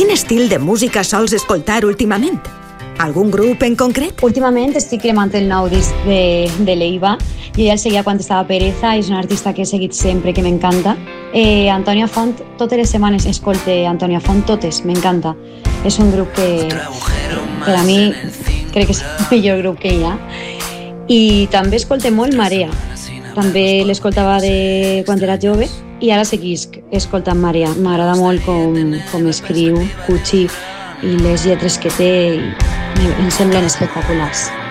Quin estil de música sols escoltar últimament? Algun grup en concret? Últimament estic cremant el nou disc de l'Eiva. Jo ja el seguia quan estava a Pereza, és un artista que he seguit sempre, que m'encanta. Antònia Font, totes les setmanes escolte Antònia Font, totes, m'encanta. És un grup que per a mi crec que és el millor grup que hi ha. I també escolte molt Marea. També l'escoltava quan era jove i ara seguisc escoltant Marea. M'agrada molt com escriu Cuchi i les lletres que té em semblen espectaculars.